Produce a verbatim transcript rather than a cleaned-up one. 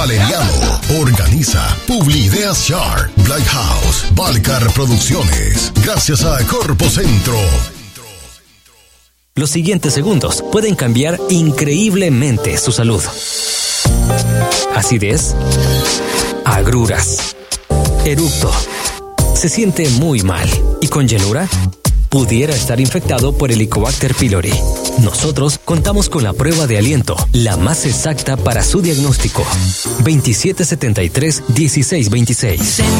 Valeriano organiza Publideas Shar, Black House, Valcar Producciones. Gracias a Corpo Centro. Los siguientes segundos pueden cambiar increíblemente su salud. Acidez, agruras, eructo. Se siente muy mal y con llenura pudiera estar infectado por Helicobacter pylori. Nosotros contamos con la prueba de aliento, la más exacta para su diagnóstico. veintisiete setenta y tres, dieciséis veintiséis.